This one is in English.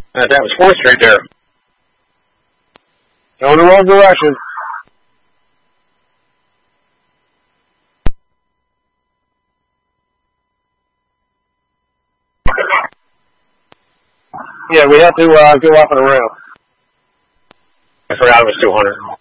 That was fourth straight there. Going the wrong direction. Yeah, we have to go off on a ramp. I forgot it was 200.